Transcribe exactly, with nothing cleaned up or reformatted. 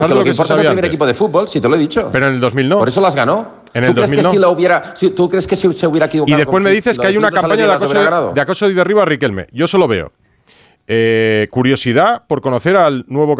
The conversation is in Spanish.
Porque lo que importa es el primer antes. equipo de fútbol, si te lo he dicho. Pero en el dos mil no. Por eso las ganó. En el ¿Tú, crees dos mil que no. si la hubiera, si, ¿Tú crees que si se hubiera equivocado? Y después me dices si que hay una no campaña de acoso de, de acoso y derribo a Riquelme. Yo solo veo eh, curiosidad por conocer al nuevo